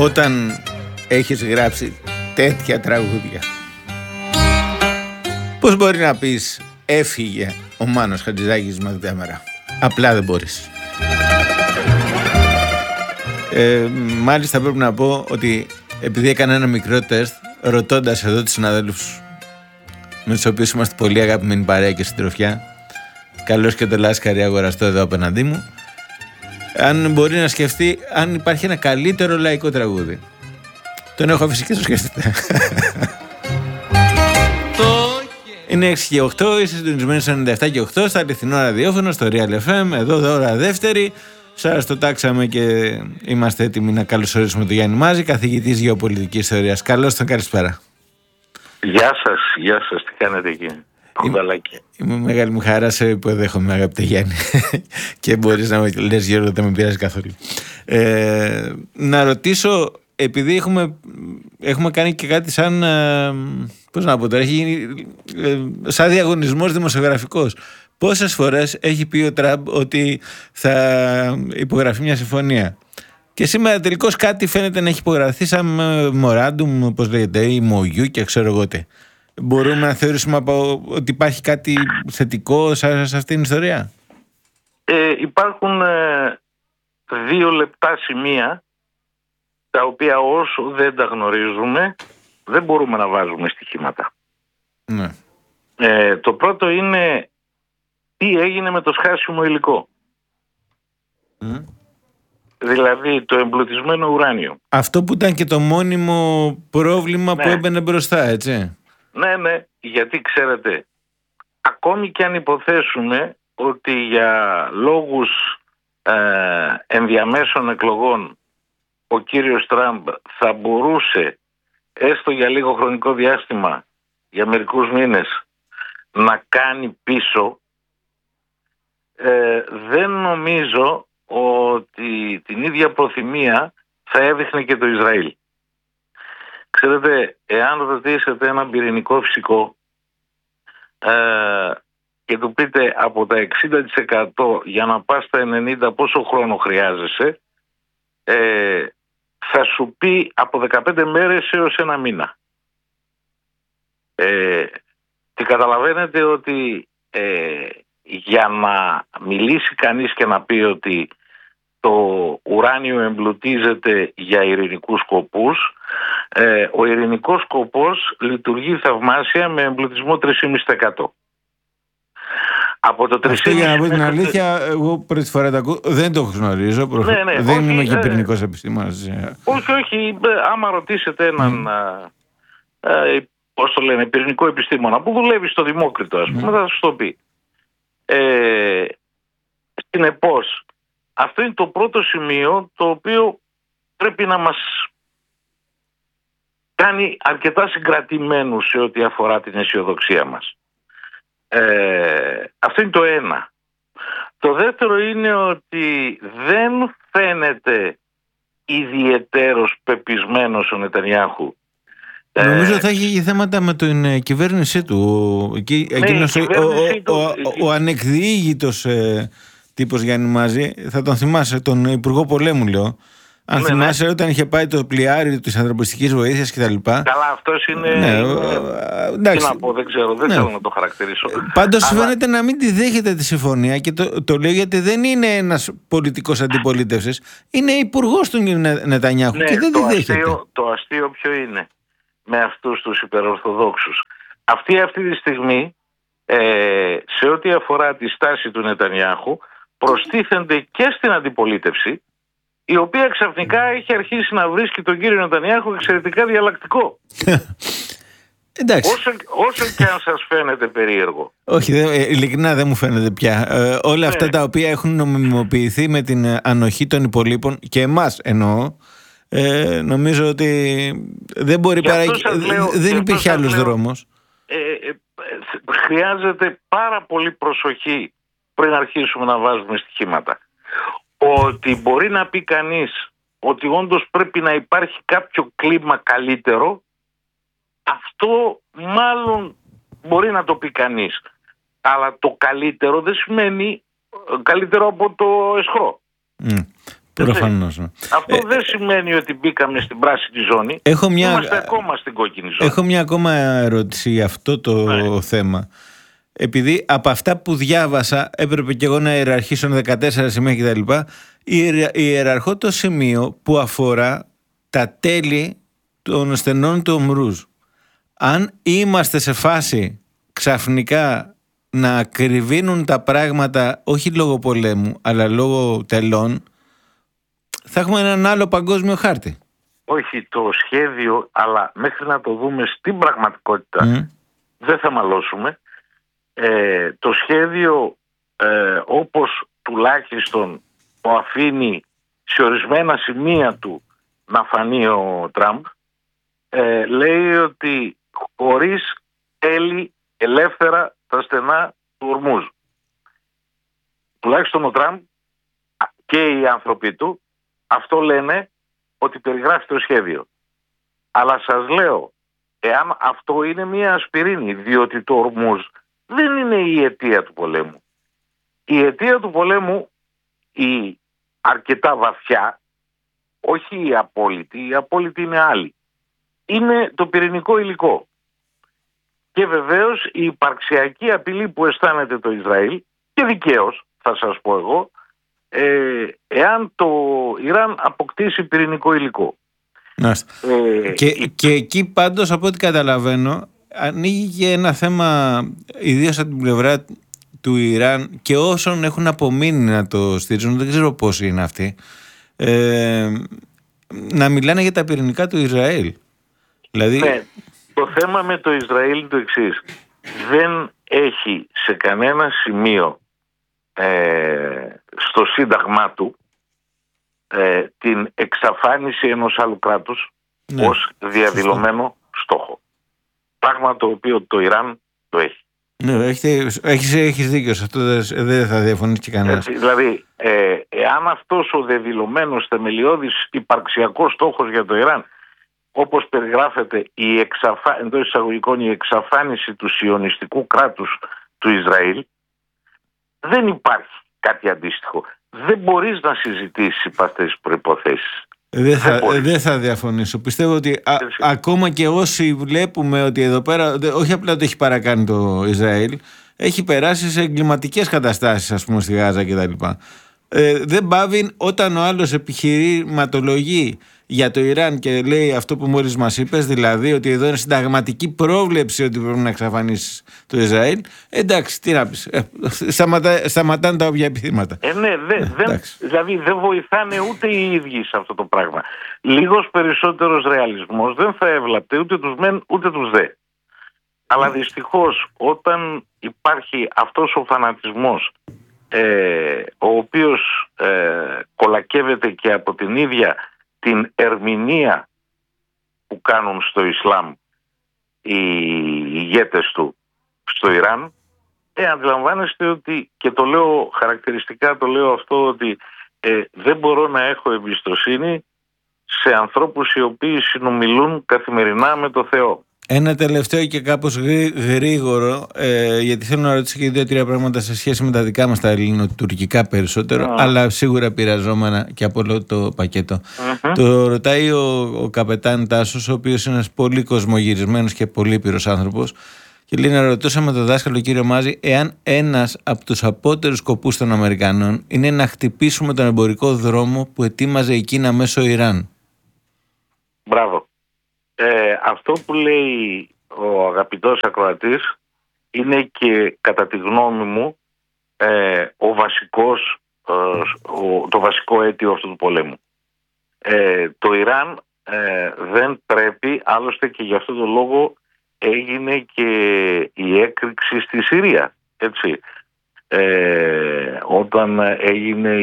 όταν έχεις γράψει τέτοια τραγούδια, πώς μπορεί να πεις έφυγε ο Μάνος Χατζηδάκης Μαγδάμερα? Απλά δεν μπορείς. Μάλιστα πρέπει να πω ότι επειδή έκανα ένα μικρό τεστ ρωτώντας εδώ τους συναδέλφους με τους οποίους είμαστε πολύ αγαπημένοι παρέα και συντροφιά, καλώς και το Λάσκαρη αγοραστό εδώ απέναντί μου, αν μπορεί να σκεφτεί αν υπάρχει ένα καλύτερο λαϊκό τραγούδι. Τον έχω αφήσει και το σκέφτεται. Είναι 6 και 8, είστε συντονισμένοι στο 97 και 8 στα αληθινό ραδιόφωνο, στο Real FM, εδώ ώρα δεύτερη. Σας το τάξαμε και είμαστε έτοιμοι να καλωσορίσουμε τον Γιάννη Μάζη, καθηγητής γεωπολιτικής ιστορίας. Καλώς τον, καλησπέρα. Γεια σας, τι κάνετε εκεί? Είμαι μεγάλη μου χαρά σε υποδέχομαι, αγαπητέ Γιάννη. Και μπορείς να με λες, Γιώργο, δεν με πειράζει καθόλου. Να ρωτήσω, επειδή έχουμε κάνει και κάτι σαν, πώς να πω τώρα, σαν διαγωνισμός δημοσιογραφικός. Πόσες φορές έχει πει ο Τραμπ ότι θα υπογραφεί μια συμφωνία? Και σήμερα τελικώς κάτι φαίνεται να έχει υπογραφεί σαν memorandum, όπως λέγεται, ή MOU και ξέρω εγώ τι. Μπορούμε να θεωρήσουμε ότι υπάρχει κάτι θετικό σε αυτήν την ιστορία? Υπάρχουν 2 λεπτά σημεία τα οποία όσο δεν τα γνωρίζουμε δεν μπορούμε να βάζουμε στοιχήματα. Ναι. Το πρώτο είναι τι έγινε με το σχάσιμο υλικό. Δηλαδή το εμπλουτισμένο ουράνιο. Αυτό που ήταν και το μόνιμο πρόβλημα, ναι, που έμπαινε μπροστά, έτσι. Ναι, γιατί ξέρετε, ακόμη και αν υποθέσουμε ότι για λόγους ενδιαμέσων εκλογών ο κύριος Τραμπ θα μπορούσε έστω για λίγο χρονικό διάστημα, για μερικούς μήνες, να κάνει πίσω, δεν νομίζω ότι την ίδια προθυμία θα έδειχνε και το Ισραήλ. Ξέρετε, εάν ρωτήσετε έναν πυρηνικό φυσικό και του πείτε από τα 60% για να πας στα 90% πόσο χρόνο χρειάζεσαι, θα σου πει από 15 μέρες έως 1 μήνα. Και καταλαβαίνετε ότι για να μιλήσει κανείς και να πει ότι το ουράνιο εμπλουτίζεται για ειρηνικούς σκοπούς, ο ειρηνικός σκοπός λειτουργεί θαυμάσια με εμπλουτισμό 3,5%. Από το 3,5%. Για να πω την αλήθεια, εγώ πρώτη φορά το ακούω, δεν το γνωρίζω. Ναι, δεν είμαι και πυρηνικός επιστήμονας. Όχι. Άμα ρωτήσετε έναν πώς το λένε, πυρηνικό επιστήμονα που δουλεύει στο Δημόκριτο, ας πούμε, θα σας το πει. Συνεπώς, αυτό είναι το πρώτο σημείο το οποίο πρέπει να μας κάνει αρκετά συγκρατημένους σε ό,τι αφορά την αισιοδοξία μας. Αυτό είναι το ένα. Το δεύτερο είναι ότι δεν φαίνεται ιδιαιτέρως πεπισμένος ο Νετανιάχου. Νομίζω θα έχει θέματα με την κυβέρνησή του. Εκείνος ο ανεκδιήγητος τύπος Γιάννη Μάζη, θα τον θυμάσαι, τον Υπουργό Πολέμου λέω. Αν θυμάσαι, όταν είχε πάει το πλοιάριο της ανθρωπιστικής βοήθειας κτλ. Καλά, αυτός είναι. Τι να πω, δεν ξέρω, δεν θέλω να το χαρακτηρίσω. Πάντως φαίνεται να μην τη δέχεται τη συμφωνία και το λέω γιατί δεν είναι ένας πολιτικός αντιπολίτευσης, είναι υπουργός του Νετανιάχου και δεν τη δέχεται. Το αστείο ποιο είναι με αυτούς τους υπερορθοδόξους? Αυτή τη στιγμή, σε ό,τι αφορά τη στάση του Νετανιάχου, προστίθενται και στην αντιπολίτευση, η οποία ξαφνικά έχει αρχίσει να βρίσκει τον κύριο Νετανιάχου εξαιρετικά διαλλακτικό. Εντάξει. Όσο και αν σας φαίνεται περίεργο. Όχι, ειλικρινά δεν μου φαίνεται πια. Όλα αυτά τα οποία έχουν νομιμοποιηθεί με την να των υπολείπων, και εμάς εννοώ, νομίζω ότι δεν μπορεί παρά. Δεν υπήρχε άλλος δρόμος. Χρειάζεται πάρα πολύ προσοχή πριν αρχίσουμε να βάζουμε στοιχήματα. Ότι μπορεί να πει κανείς ότι όντως πρέπει να υπάρχει κάποιο κλίμα καλύτερο, αυτό μάλλον μπορεί να το πει κανείς. Αλλά το καλύτερο δεν σημαίνει καλύτερο από το αισχρό. Προφανώς. Αυτό δεν σημαίνει ότι μπήκαμε στην πράσινη ζώνη. Είμαστε ακόμα στην κόκκινη ζώνη. Έχω μια ακόμα ερώτηση για αυτό το θέμα. Επειδή από αυτά που διάβασα έπρεπε και εγώ να ιεραρχήσω 14 σημεία κτλ. Ιεραρχώ το σημείο που αφορά τα τέλη των στενών του Ορμούζ. Αν είμαστε σε φάση ξαφνικά να κρυβίνουν τα πράγματα όχι λόγω πολέμου αλλά λόγω τελών, θα έχουμε έναν άλλο παγκόσμιο χάρτη. Όχι, το σχέδιο, αλλά μέχρι να το δούμε στην πραγματικότητα δεν θα μαλώσουμε. Το σχέδιο όπως τουλάχιστον το αφήνει σε ορισμένα σημεία του να φανεί ο Τραμπ, λέει ότι χωρίς τέλη ελεύθερα τα στενά του Ορμούζ. Τουλάχιστον ο Τραμπ και οι άνθρωποι του αυτό λένε ότι περιγράφει το σχέδιο. Αλλά σας λέω, εάν αυτό είναι μια ασπιρίνη, διότι το Ορμούζ δεν είναι η αιτία του πολέμου. Η αιτία του πολέμου, η αρκετά βαθιά, όχι η απόλυτη είναι άλλη. Είναι το πυρηνικό υλικό. Και βεβαίως η υπαρξιακή απειλή που αισθάνεται το Ισραήλ, και δικαίως θα σας πω εγώ, εάν το Ιράν αποκτήσει πυρηνικό υλικό. Και εκεί πάντως από ό,τι καταλαβαίνω ανοίγει και ένα θέμα, ιδίως από την πλευρά του Ιράν και όσων έχουν απομείνει να το στηρίζουν, δεν ξέρω πόσοι είναι αυτοί, να μιλάνε για τα πυρηνικά του Ισραήλ. Δηλαδή... Ναι, το θέμα με το Ισραήλ είναι το εξής. Δεν έχει σε κανένα σημείο στο σύνταγμά του την εξαφάνιση ενός άλλου κράτους ως διαδηλωμένο στόχο. Πράγμα το οποίο το Ιράν το έχει. Ναι, έχεις δίκιο σε αυτό, δεν θα διαφωνήσει και κανένας. Δηλαδή, εάν αυτός ο διαδηλωμένος θεμελιώδης υπαρξιακός στόχος για το Ιράν, όπως περιγράφεται εντός εισαγωγικών η εξαφάνιση του σιωνιστικού κράτους του Ισραήλ, δεν υπάρχει κάτι αντίστοιχο. Δεν μπορείς να συζητήσεις υπ' αυτές τις προϋποθέσεις. Δεν θα διαφωνήσω. Πιστεύω ότι ακόμα και όσοι βλέπουμε ότι εδώ πέρα όχι απλά το έχει παρακάνει το Ισραήλ, έχει περάσει σε εγκληματικές καταστάσεις, ας πούμε, στη Γάζα κτλ. Δεν πάβει όταν ο άλλος επιχειρηματολογεί για το Ιράν και λέει αυτό που μόλις μας είπες, δηλαδή ότι εδώ είναι συνταγματική πρόβλεψη ότι πρέπει να εξαφανίσει το Ισραήλ. Εντάξει, τι να πεις, σταματάνε τα όποια επιθύματα. Ναι, δηλαδή δεν βοηθάνε ούτε οι ίδιοι σε αυτό το πράγμα. Λίγος περισσότερος ρεαλισμός δεν θα έβλαπτε ούτε τους μεν ούτε τους δε. Αλλά δυστυχώς όταν υπάρχει αυτός ο φανατισμός, ο οποίος κολακεύεται και από την ίδια την ερμηνεία που κάνουν στο Ισλάμ οι ηγέτες του στο Ιράν, αντιλαμβάνεστε ότι, και το λέω χαρακτηριστικά, το λέω αυτό, ότι δεν μπορώ να έχω εμπιστοσύνη σε ανθρώπους οι οποίοι συνομιλούν καθημερινά με το Θεό. Ένα τελευταίο και κάπως γρήγορο, γιατί θέλω να ρωτήσω και 2-3 πράγματα σε σχέση με τα δικά μας τα ελληνοτουρκικά περισσότερο, αλλά σίγουρα πειραζόμενα και από όλο το πακέτο. Το ρωτάει ο καπετάν Τάσος, ο οποίος είναι ένας πολύ κοσμογυρισμένος και πολύ πυρος άνθρωπος, και λέει να ρωτούσαμε τον δάσκαλο κύριο Μάζη εάν ένας από τους απότερους σκοπούς των Αμερικανών είναι να χτυπήσουμε τον εμπορικό δρόμο που ετοίμαζε η Κίνα μέσω Ιράν. Μπράβο. Αυτό που λέει ο αγαπητός ακροατής είναι και κατά τη γνώμη μου το βασικό αίτιο αυτού του πολέμου. Το Ιράν δεν πρέπει, άλλωστε και γι' αυτό το λόγο έγινε και η έκρηξη στη Συρία, έτσι. Όταν έγινε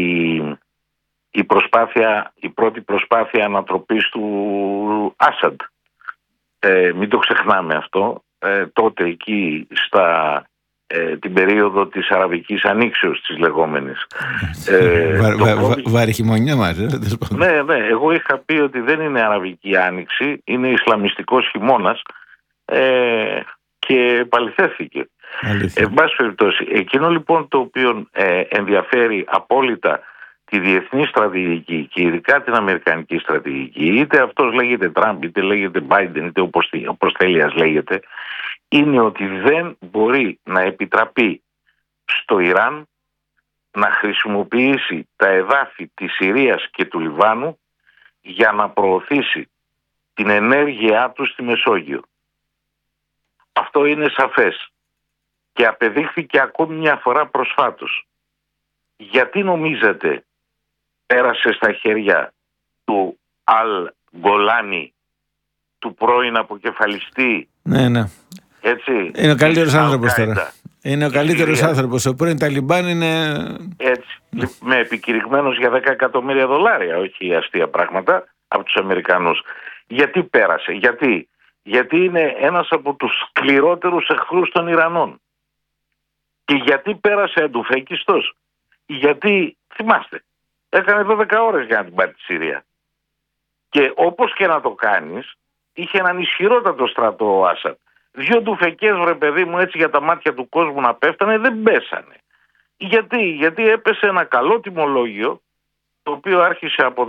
η πρώτη προσπάθεια ανατροπής του Άσαντ. Μην το ξεχνάμε αυτό. Τότε εκεί την περίοδο της Αραβικής Ανοίξεως της λεγόμενης. Βάρη χειμωνιά μας. Ναι, εγώ είχα πει ότι δεν είναι Αραβική Άνοιξη, είναι Ισλαμιστικός χειμώνας, και επαληθεύθηκε. Εν πάση περιπτώσει, εκείνο λοιπόν το οποίο ενδιαφέρει απόλυτα τη διεθνή στρατηγική και ειδικά την αμερικανική στρατηγική, είτε αυτός λέγεται Τραμπ, είτε λέγεται Biden, είτε όπως θέλει ας λέγεται, είναι ότι δεν μπορεί να επιτραπεί στο Ιράν να χρησιμοποιήσει τα εδάφη της Συρίας και του Λιβάνου για να προωθήσει την ενέργειά του στη Μεσόγειο. Αυτό είναι σαφές και απεδείχθηκε ακόμη μια φορά προσφάτως. Γιατί νομίζετε πέρασε στα χέρια του Αλ Γκολάνι, του πρώην αποκεφαλιστή? Ναι. Έτσι, είναι ο καλύτερος άνθρωπος τώρα. Είναι ο καλύτερος άνθρωπος. Ο πρώην Ταλιμπάν είναι... Έτσι, με επικηρυγμένος για $10 εκατομμύρια, όχι αστεία πράγματα, από τους Αμερικανούς. Γιατί πέρασε? Γιατί είναι ένας από τους σκληρότερους εχθρούς των Ιρανών. Και γιατί πέρασε αντουφέκιστος? Γιατί, θυμάστε, έκανε 12 ώρες για να την πάρει τη Συρία. Και όπως και να το κάνεις, είχε έναν ισχυρότατο στρατό ο Άσαντ. 2 ντουφεκές, βρε παιδί μου, έτσι για τα μάτια του κόσμου να πέφτανε, δεν πέσανε. Γιατί έπεσε ένα καλό τιμολόγιο, το οποίο άρχισε από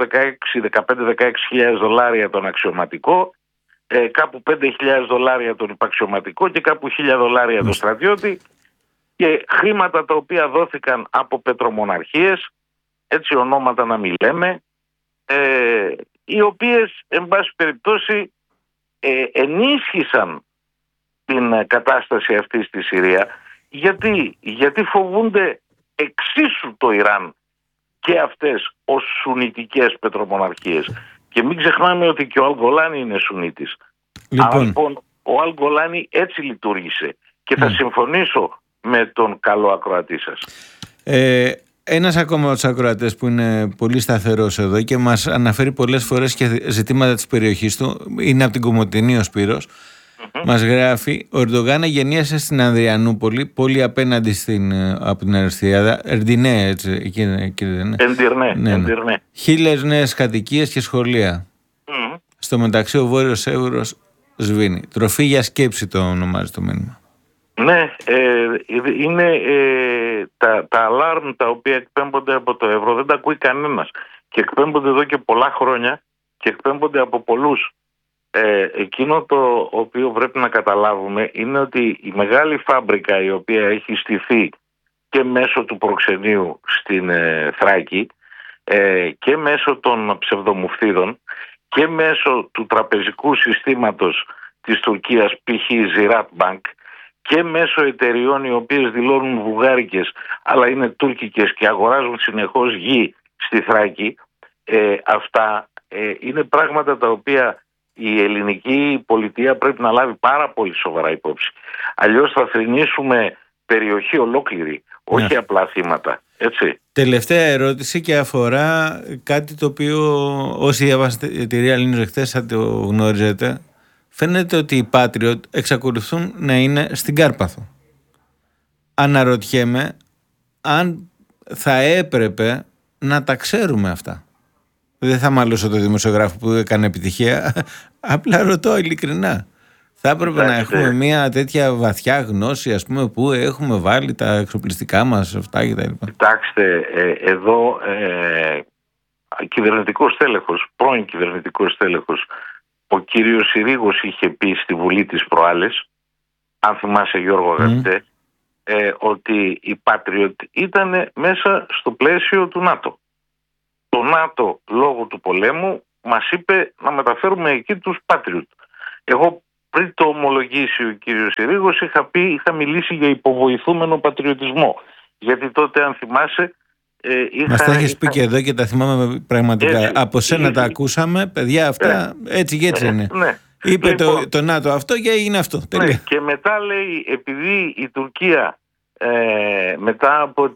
$15-16 τον αξιωματικό, κάπου $5.000 τον υπαξιωματικό και κάπου $1.000 τον στρατιώτη, και χρήματα τα οποία δόθηκαν από πετρομοναρχίες, έτσι ονόματα να μην λέμε, οι οποίες εν πάση περιπτώσει ενίσχυσαν την κατάσταση αυτή στη Συρία. Γιατί φοβούνται εξίσου το Ιράν και αυτές ως σουνιτικές πετρομοναρχίες. Και μην ξεχνάμε ότι και ο Αλ Γκολάνι είναι σουνίτης. Λοιπόν, ο Αλ Γκολάνι έτσι λειτουργήσε. Και θα συμφωνήσω με τον καλό ακροατή σας. Ένας ακόμα από τους ακροατές που είναι πολύ σταθερός εδώ και μας αναφέρει πολλές φορές και ζητήματα της περιοχής του, είναι από την Κομοτηνή ο Σπύρος. Μας γράφει: ο Ερντογάν γεννίασε στην Ανδριανούπολη, πόλη απέναντι από την Αριστιάδα, Ερντινέ, έτσι, εκεί δεν είναι? Εντυρνέ. 1000 νέες κατοικίες και σχολεία. Στο μεταξύ ο Βόρειος Εύρος σβήνει. Τροφή για σκέψη το ονομάζει το μήνυμα. Ναι, είναι τα αλάρμ τα οποία εκπέμπονται από το ευρώ, δεν τα ακούει κανένας και εκπέμπονται εδώ και πολλά χρόνια και εκπέμπονται από πολλούς. Εκείνο το οποίο πρέπει να καταλάβουμε είναι ότι η μεγάλη φάμπρικα η οποία έχει στηθεί και μέσω του προξενείου στην Θράκη και μέσω των ψευδομουφθίδων και μέσω του τραπεζικού συστήματος της Τουρκίας, π.χ. Ziraat Bank, και μέσω εταιριών οι οποίες δηλώνουν βουλγάρικες αλλά είναι τουρκικές και αγοράζουν συνεχώς γη στη Θράκη, αυτά είναι πράγματα τα οποία η ελληνική πολιτεία πρέπει να λάβει πάρα πολύ σοβαρά υπόψη. Αλλιώς θα θρηνήσουμε περιοχή ολόκληρη, όχι απλά θύματα. Έτσι. Τελευταία ερώτηση και αφορά κάτι το οποίο όσοι διαβάσατε τη εταιρεία Linux χθες θα το γνωρίζετε. Φαίνεται ότι οι Patriot εξακολουθούν να είναι στην Κάρπαθο. Αναρωτιέμαι αν θα έπρεπε να τα ξέρουμε αυτά. Δεν θα μαλώσω το δημοσιογράφο που έκανε επιτυχία, απλά ρωτώ ειλικρινά. Θα έπρεπε να έχουμε μια τέτοια βαθιά γνώση, ας πούμε, που έχουμε βάλει τα εξοπλιστικά μας, αυτά κτλ. Κοιτάξτε, εδώ κυβερνητικός τέλεχος, πρώην κυβερνητικός τέλεχος, ο κύριος Συρίγος είχε πει στη Βουλή της προάλλες, αν θυμάσαι Γιώργο αγαπητέ, ότι οι Patriot ήταν μέσα στο πλαίσιο του ΝΑΤΟ. Το ΝΑΤΟ λόγω του πολέμου μας είπε να μεταφέρουμε εκεί τους Patriot. Εγώ πριν το ομολογήσει ο κύριος Συρίγος είχα μιλήσει για υποβοηθούμενο πατριωτισμό. Γιατί τότε αν θυμάσαι μας τα έχεις πει και εδώ και τα θυμάμαι πραγματικά. Έτσι, από σένα τα ακούσαμε, παιδιά αυτά έτσι και έτσι είναι. Ναι. Είπε λοιπόν, το ΝΑΤΟ αυτό και έγινε αυτό. Ναι, και μετά λέει επειδή η Τουρκία μετά από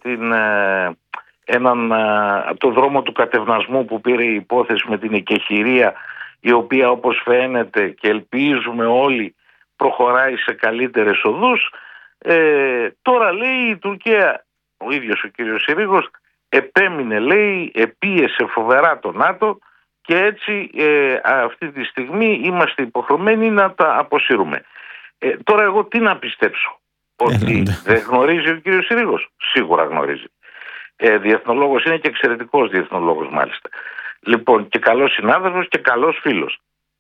από το δρόμο του κατευνασμού που πήρε η υπόθεση με την εκεχηρία, η οποία όπως φαίνεται και ελπίζουμε όλοι προχωράει σε καλύτερες οδούς, τώρα λέει η Τουρκία, ο ίδιος ο κύριος Συρίγος επέμεινε, λέει, επίεσε φοβερά το ΝΑΤΟ και έτσι αυτή τη στιγμή είμαστε υποχρεωμένοι να τα αποσύρουμε. Τώρα εγώ τι να πιστέψω? Ότι δεν γνωρίζει ο κύριος Συρίγος? Σίγουρα γνωρίζει. διεθνολόγος είναι και εξαιρετικός διεθνολόγος μάλιστα. Λοιπόν, και καλός συνάδελφος και καλός φίλος.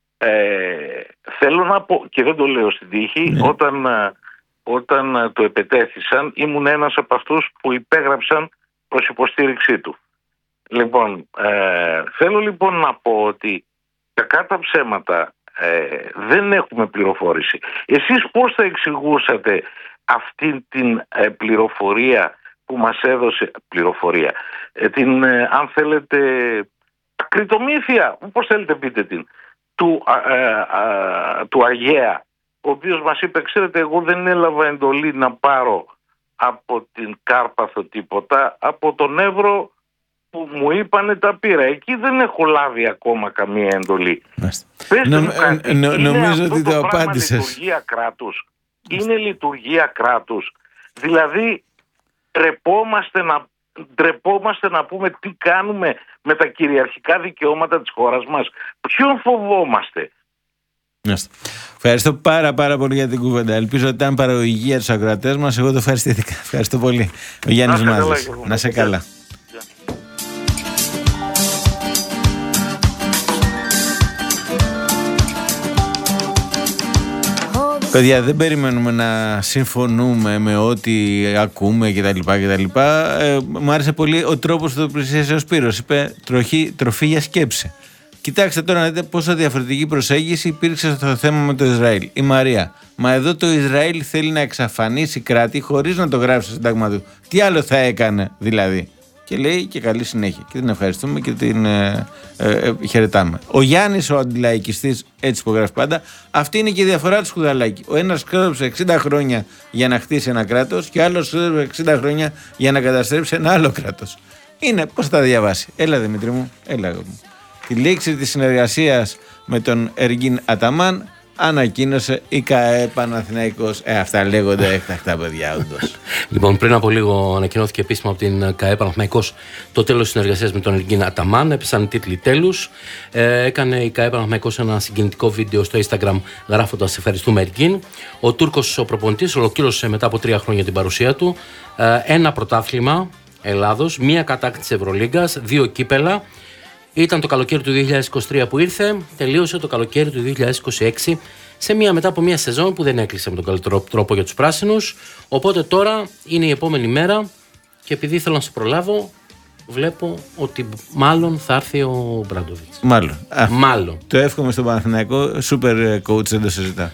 Θέλω να πω, και δεν το λέω στην τύχη, όταν το επετέθησαν ήμουν ένας από αυτούς που υπέγραψαν προς υποστήριξή του. Λοιπόν, θέλω λοιπόν να πω ότι κακά τα ψέματα δεν έχουμε πληροφόρηση. Εσείς πώς θα εξηγούσατε αυτή την πληροφορία που μας έδωσε, την αν θέλετε ακριτομήθεια, πώς θέλετε πείτε την, του Αγαία, ο οποίος μας είπε, ξέρετε, εγώ δεν έλαβα εντολή να πάρω από την Κάρπαθο τίποτα, από τον Εύρο που μου είπανε τα πήρα. Εκεί δεν έχω λάβει ακόμα καμία εντολή. Νομίζω ότι το απάντησες. Είναι λειτουργία κράτους. Είναι λειτουργία κράτους. Δηλαδή ντρεπόμαστε να πούμε τι κάνουμε με τα κυριαρχικά δικαιώματα της χώρας μας. Ποιον φοβόμαστε? Ευχαριστώ πάρα πολύ για την κουβέντα. Ελπίζω ότι ήταν παραγωγική για τους ακροατές μας. Εγώ το ευχαριστήθηκα. Ευχαριστώ πολύ. Ο Γιάννης Μάζας. Να σε καλά. Παιδιά, δεν περιμένουμε να συμφωνούμε με ό,τι ακούμε κτλ. Μου άρεσε πολύ ο τρόπος που το πλησίασε ο Σπύρος. Είπε τροφή για σκέψη. Κοιτάξτε τώρα να δείτε πόσο διαφορετική προσέγγιση υπήρξε στο θέμα με το Ισραήλ. Η Μαρία. Μα εδώ το Ισραήλ θέλει να εξαφανίσει κράτη χωρίς να το γράψει στο σύνταγμα του. Τι άλλο θα έκανε δηλαδή? Και λέει και καλή συνέχεια. Και την ευχαριστούμε και την χαιρετάμε. Ο Γιάννης, ο αντιλαϊκιστής, έτσι υπογράφει πάντα. Αυτή είναι και η διαφορά του Σκουδαλάκη. Ο ένας ξόδεψε 60 χρόνια για να χτίσει ένα κράτος και ο άλλος ξόδεψε 60 χρόνια για να καταστρέψει ένα άλλο κράτος. Είναι, πώς θα τα διαβάσει? Έλα Δημήτρη μου, έλα μου. Τη λήξη της συνεργασίας με τον Εργίν Αταμάν ανακοίνωσε η ΚΑΕ Παναθηναϊκός. Αυτά λέγονται έκτακτα, παιδιά, όντως. Λοιπόν, πριν από λίγο ανακοινώθηκε επίσημα από την ΚΑΕ Παναθηναϊκός το τέλος της συνεργασίας με τον Εργίν Αταμάν. Έπεσαν τίτλοι τέλους. Έκανε η ΚΑΕ Παναθηναϊκός ένα συγκινητικό βίντεο στο Instagram γράφοντας «Ευχαριστούμε Εργίν». Ο Τούρκος ο προπονητής ολοκλήρωσε μετά από 3 χρόνια την παρουσία του. Ένα πρωτάθλημα Ελλάδος, μία κατάκτηση Ευρωλίγκας, 2 κύπελα. Ήταν το καλοκαίρι του 2023 που ήρθε, τελείωσε το καλοκαίρι του 2026 μετά από μια σεζόν που δεν έκλεισε με τον καλύτερο τρόπο για τους πράσινους. Οπότε τώρα είναι η επόμενη μέρα και επειδή θέλω να σε προλάβω, βλέπω ότι μάλλον θα έρθει ο Μπράντοβιτς. Μάλλον. Το εύχομαι στον Παναθηναϊκό, super coach, δεν το συζητά.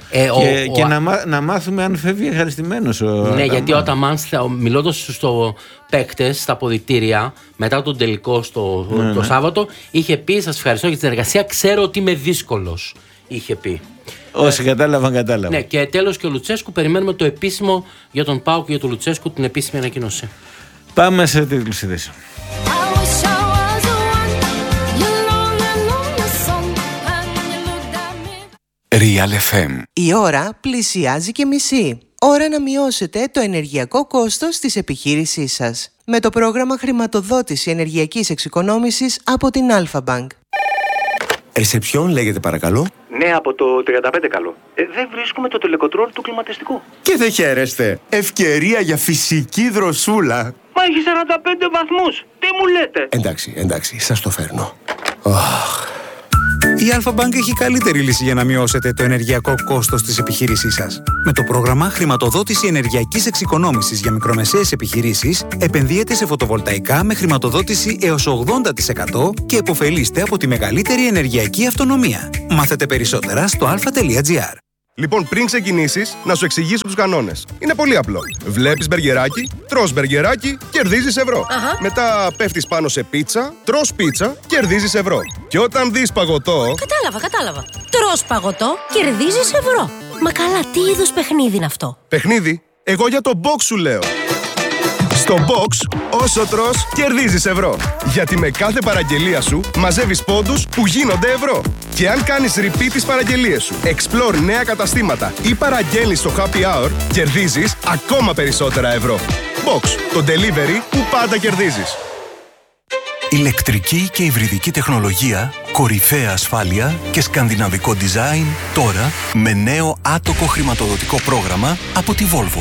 Να μάθουμε αν φεύγει ευχαριστημένος. Ναι, γιατί ο Αταμάν, μιλώντας στους παίκτες στα αποδυτήρια μετά τον τελικό το Σάββατο, είχε πει: σας ευχαριστώ για την εργασία, ξέρω ότι είμαι δύσκολος. Είχε πει. Όσοι κατάλαβαν. Ναι, και τέλος και ο Λουτσέσκου. Περιμένουμε το επίσημο για τον ΠΑΟΚ και για τον Λουτσέσκου, την επίσημη ανακοίνωση. Πάμε σε τίτλους ειδήσεων. Real FM. Η ώρα πλησιάζει και μισή. Ώρα να μειώσετε το ενεργειακό κόστος της επιχείρησής σας. Με το πρόγραμμα χρηματοδότηση ενεργειακής εξοικονόμησης από την Alpha Bank. Ρεσεψιόν λέγεται παρακαλώ. Ναι, από το 35 καλό. Δεν βρίσκουμε το τελεκοτρόλ του κλιματιστικού. Και δεν χαίρεστε. Ευκαιρία για φυσική δροσούλα. Μα έχει 45 βαθμούς. Τι μου λέτε? Εντάξει, σας το φέρνω. Η Alpha Bank έχει καλύτερη λύση για να μειώσετε το ενεργειακό κόστος της επιχείρησής σας. Με το πρόγραμμα χρηματοδότηση ενεργειακής εξοικονόμησης για μικρομεσαίες επιχειρήσεις, επενδύετε σε φωτοβολταϊκά με χρηματοδότηση έως 80% και επωφελείστε από τη μεγαλύτερη ενεργειακή αυτονομία. Μάθετε περισσότερα στο alpha.gr. Λοιπόν, πριν ξεκινήσεις, να σου εξηγήσω τους κανόνες. Είναι πολύ απλό. Βλέπεις μπεργκεράκι, τρως μπεργκεράκι, κερδίζεις ευρώ. Μετά πέφτεις πάνω σε πίτσα, τρως πίτσα, κερδίζεις ευρώ. Και όταν δεις παγωτό... Κατάλαβα. Τρως παγωτό, κερδίζεις ευρώ. Μα καλά, τι είδους παιχνίδι είναι αυτό? Παιχνίδι? Εγώ για το box σου λέω. Στο box, όσο τρως, κερδίζεις ευρώ. Γιατί με κάθε παραγγελία σου μαζεύεις πόντους που γίνονται ευρώ. Και αν κάνεις repeat τις παραγγελίες σου, explore νέα καταστήματα ή παραγγέλνεις στο happy hour, κερδίζεις ακόμα περισσότερα ευρώ. Box, το delivery που πάντα κερδίζεις. Ηλεκτρική και υβριδική τεχνολογία, κορυφαία ασφάλεια και σκανδιναβικό design τώρα με νέο άτοκο χρηματοδοτικό πρόγραμμα από τη Volvo.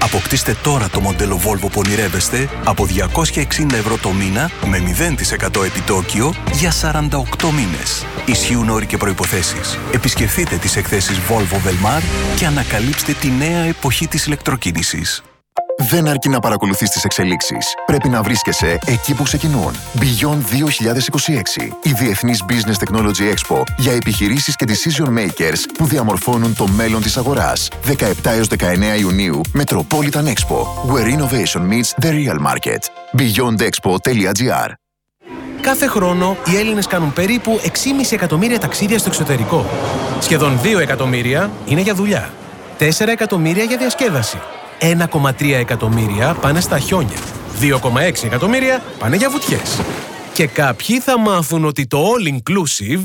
Αποκτήστε τώρα το μοντέλο Volvo που ονειρεύεστε από 260 ευρώ το μήνα με 0% επιτόκιο για 48 μήνες. Ισχύουν όροι και προϋποθέσεις. Επισκεφτείτε τις εκθέσεις Volvo Velmar και ανακαλύψτε τη νέα εποχή της ηλεκτροκίνησης. Δεν αρκεί να παρακολουθείς τις εξελίξεις. Πρέπει να βρίσκεσαι εκεί που ξεκινούν. Beyond 2026. Η Διεθνής Business Technology Expo για επιχειρήσεις και decision makers που διαμορφώνουν το μέλλον της αγοράς. 17 έως 19 Ιουνίου, Metropolitan Expo. Where innovation meets the real market. beyondexpo.gr. Κάθε χρόνο οι Έλληνες κάνουν περίπου 6,5 εκατομμύρια ταξίδια στο εξωτερικό. Σχεδόν 2 εκατομμύρια είναι για δουλειά. 4 εκατομμύρια για διασκέδαση. 1,3 εκατομμύρια πάνε στα χιόνια. 2,6 εκατομμύρια πάνε για βουτιές. Και κάποιοι θα μάθουν ότι το all-inclusive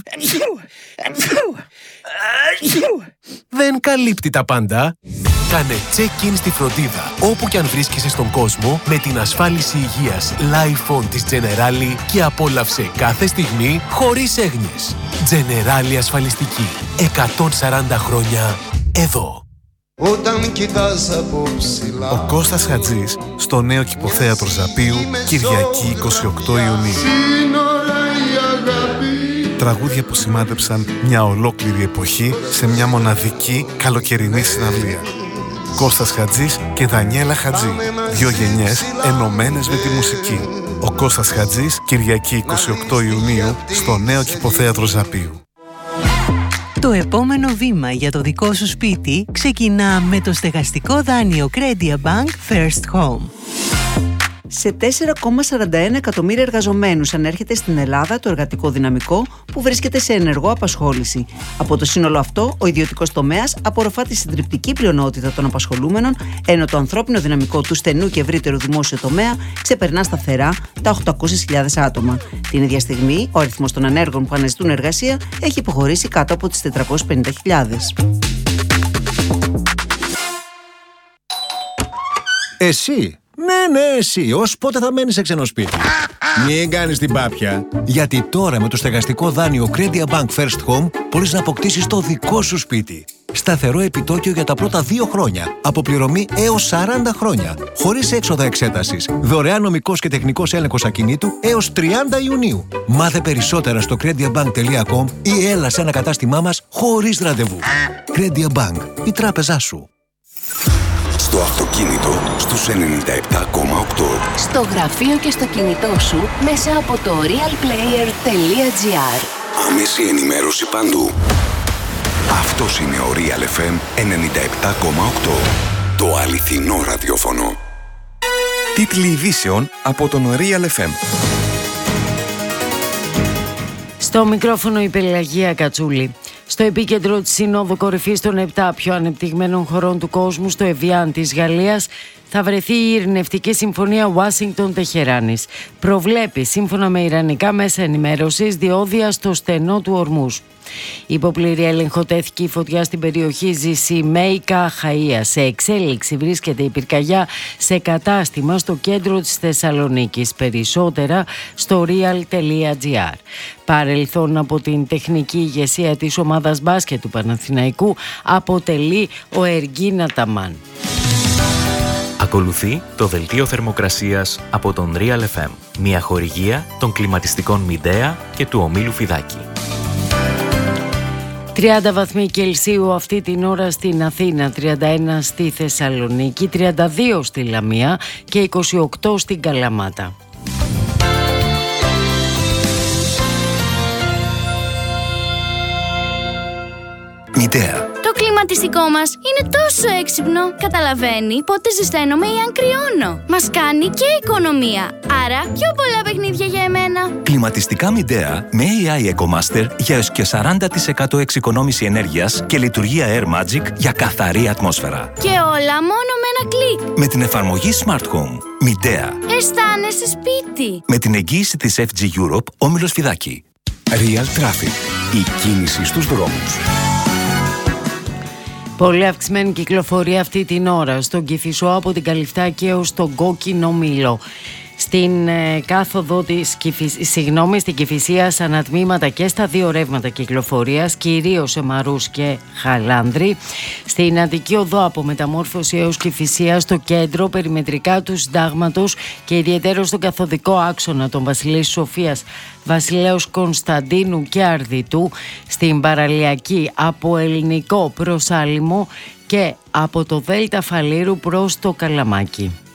δεν καλύπτει τα πάντα. Κάνε check-in στη φροντίδα όπου και αν βρίσκεσαι στον κόσμο με την ασφάλιση υγείας Lifon της Generali και απόλαυσε κάθε στιγμή χωρίς έγνοιες. Generali ασφαλιστική. 140 χρόνια εδώ. Όταν κοιτάς από ψηλά. Ο Κώστας Χατζής στο νέο κηποθέατρο Ζαπίου, Κυριακή 28 Ιουνίου. Τραγούδια που σημάδεψαν μια ολόκληρη εποχή σε μια μοναδική καλοκαιρινή συναυλία. Κώστας Χατζής και Δανιέλα Χατζή. 2 γενιές ενωμένες με τη μουσική. Ο Κώστας Χατζής, Κυριακή 28 Ιουνίου στο νέο κηποθέατρο Ζαπίου. Το επόμενο βήμα για το δικό σου σπίτι ξεκινά με το στεγαστικό δάνειο Credia Bank First Home. Σε 4,41 εκατομμύρια εργαζομένους ανέρχεται στην Ελλάδα το εργατικό δυναμικό που βρίσκεται σε ενεργό απασχόληση. Από το σύνολο αυτό, ο ιδιωτικός τομέας απορροφά τη συντριπτική πλειονότητα των απασχολούμενων, ενώ το ανθρώπινο δυναμικό του στενού και ευρύτερου δημόσιου τομέα ξεπερνά σταθερά τα 800.000 άτομα. Την ίδια στιγμή, ο αριθμός των ανέργων που αναζητούν εργασία έχει υποχωρήσει κάτω από τις 450.000. Εσύ! Ναι, εσύ. Ως πότε θα μένεις σε ξένο σπίτι? Μην κάνεις την πάπια. Γιατί τώρα με το στεγαστικό δάνειο Credia Bank First Home μπορείς να αποκτήσεις το δικό σου σπίτι. Σταθερό επιτόκιο για τα πρώτα 2 χρόνια. Αποπληρωμή έως 40 χρόνια. Χωρίς έξοδα εξέτασης. Δωρεάν νομικός και τεχνικός έλεγχος ακινήτου έως 30 Ιουνίου. Μάθε περισσότερα στο crediabank.com ή έλα σε ένα κατάστημά μας χωρίς ραντεβού. Credia Bank. Η τράπεζά σου. Στο αυτοκίνητο στους 97,8. Στο γραφείο και στο κινητό σου μέσα από το realplayer.gr. Άμεση ενημέρωση παντού. Αυτός είναι ο Real FM 97,8. Το αληθινό ραδιόφωνο. Τίτλοι ειδήσεων από τον Real FM. Στο μικρόφωνο η Πελαγία Κατσούλη. Στο επίκεντρο της Συνόδου Κορυφής των 7 πιο ανεπτυγμένων χωρών του κόσμου, στο Εβιάν της Γαλλίας, θα βρεθεί η ειρηνευτική συμφωνία Ουάσιγκτον-Τεχεράνης. Προβλέπει, σύμφωνα με ιρανικά μέσα ενημέρωσης, διόδια στο στενό του Ορμούζ. Υπό πλήρη έλεγχο τέθηκε η φωτιά στην περιοχή Ζησί Μέικα Χαΐα. Σε εξέλιξη βρίσκεται η πυρκαγιά σε κατάστημα στο κέντρο της Θεσσαλονίκης. Περισσότερα στο real.gr. Παρελθόν από την τεχνική ηγεσία της ομάδας μπάσκετ του Παναθηναϊκού αποτελεί ο Εργίν Αταμάν. Ακολουθεί το δελτίο θερμοκρασίας από τον Real FM. Μια χορηγία των κλιματιστικών Midea και του ομίλου Φιδάκη. 30 βαθμοί Κελσίου αυτή την ώρα στην Αθήνα, 31 στη Θεσσαλονίκη, 32 στη Λαμία και 28 στην Καλαμάτα. Midea. Το κλιματιστικό μας είναι τόσο έξυπνο. Καταλαβαίνει πότε ζεσταίνομαι ή αν κρυώνω. Μας κάνει και οικονομία. Άρα πιο πολλά παιχνίδια για εμένα. Κλιματιστικά Midea με AI EcoMaster για έως και 40% εξοικονόμηση ενέργειας και λειτουργία Air Magic για καθαρή ατμόσφαιρα. Και όλα μόνο με ένα κλικ. Με την εφαρμογή Smart Home. Midea. Αισθάνεσαι σπίτι. Με την εγγύηση της FG Europe, όμιλος Φιδάκη. Real Traffic. Η κίνηση στους δρόμους. Πολύ αυξημένη κυκλοφορία αυτή την ώρα στον Κηφισό από την Καλυφτάκη έως τον Κόκκινο Μήλο. στην κάθοδο της στην Κηφισίας ανατμήματα και στα δύο ρεύματα κυκλοφορίας, κυρίως σε Μαρούς και Χαλάνδρη. Στην Αττική Οδό από Μεταμόρφωση έως Κηφισίας στο κέντρο, περιμετρικά του Συντάγματος και ιδιαίτερα στον καθοδικό άξονα των Βασιλέης Σοφίας, Βασιλέως Κωνσταντίνου και Αρδιτού, στην παραλιακή από Ελληνικό προς Άλυμο και από το Δέλτα Φαλήρου προς το Καλαμάκι.